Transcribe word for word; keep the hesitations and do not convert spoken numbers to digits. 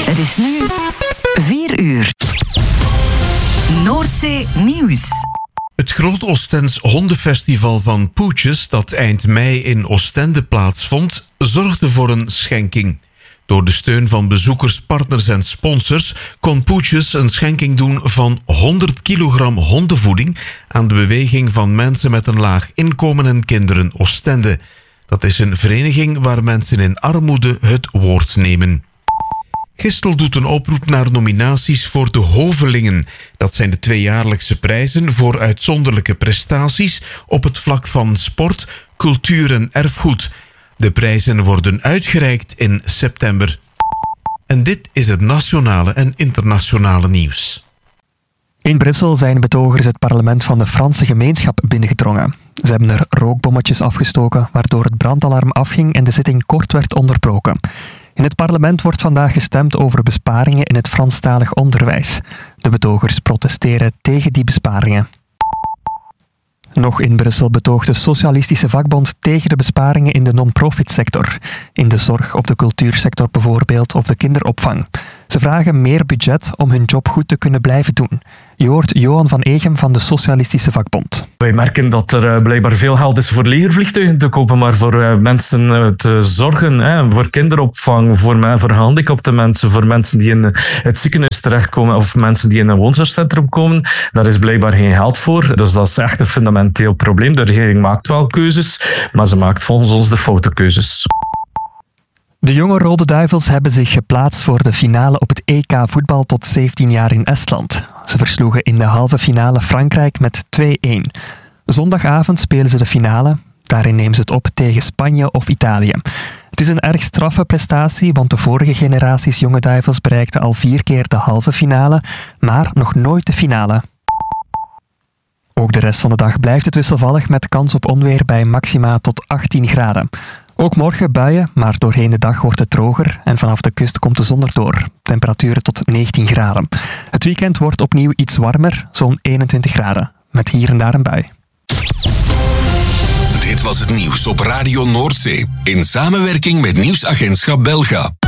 Het is nu vier uur. Noordzee Nieuws. Het Groot Oostends hondenfestival van Poetjes, dat eind mei in Oostende plaatsvond, zorgde voor een schenking. Door de steun van bezoekers, partners en sponsors kon Poetjes een schenking doen van honderd kilogram hondenvoeding aan de beweging van mensen met een laag inkomen en kinderen Oostende. Dat is een vereniging waar mensen in armoede het woord nemen. Gistel doet een oproep naar nominaties voor de Hovelingen. Dat zijn de tweejaarlijkse prijzen voor uitzonderlijke prestaties op het vlak van sport, cultuur en erfgoed. De prijzen worden uitgereikt in september. En dit is het nationale en internationale nieuws. In Brussel zijn betogers het parlement van de Franse gemeenschap binnengedrongen. Ze hebben er rookbommetjes afgestoken, waardoor het brandalarm afging en de zitting kort werd onderbroken. In het parlement wordt vandaag gestemd over besparingen in het Franstalig onderwijs. De betogers protesteren tegen die besparingen. Nog in Brussel betoogt de Socialistische Vakbond tegen de besparingen in de non-profit sector. In de zorg of de cultuursector bijvoorbeeld, of de kinderopvang. Ze vragen meer budget om hun job goed te kunnen blijven doen. Je hoort Johan van Egem van de Socialistische Vakbond. Wij merken dat er uh, blijkbaar veel geld is voor legervliegtuigen te kopen, maar voor uh, mensen uh, te zorgen, hè, voor kinderopvang, voor, uh, voor gehandicapte mensen, voor mensen die in uh, het ziekenhuis terechtkomen of mensen die in een woonzorgcentrum komen, daar is blijkbaar geen geld voor. Dus dat is echt een fundamenteel probleem. De regering maakt wel keuzes, maar ze maakt volgens ons de foute keuzes. De jonge Rode Duivels hebben zich geplaatst voor de finale op het E K voetbal tot zeventien jaar in Estland. Ze versloegen in de halve finale Frankrijk met twee-een. Zondagavond spelen ze de finale. Daarin nemen ze het op tegen Spanje of Italië. Het is een erg straffe prestatie, want de vorige generaties jonge Duivels bereikten al vier keer de halve finale, maar nog nooit de finale. Ook de rest van de dag blijft het wisselvallig met kans op onweer bij maxima tot achttien graden. Ook morgen buien, maar doorheen de dag wordt het droger en vanaf de kust komt de zon erdoor. Temperaturen tot negentien graden. Het weekend wordt opnieuw iets warmer, zo'n eenentwintig graden, met hier en daar een bui. Dit was het nieuws op Radio Noordzee, in samenwerking met Nieuwsagentschap Belga.